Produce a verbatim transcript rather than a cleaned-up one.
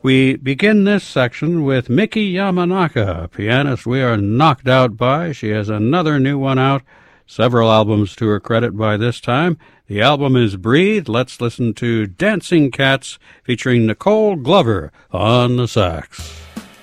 We begin this section with Miki Yamanaka, a pianist we are knocked out by. She has another new one out, several albums to her credit by this time. The album is Breathe. Let's listen to Dancing Cats featuring Nicole Glover on the sax.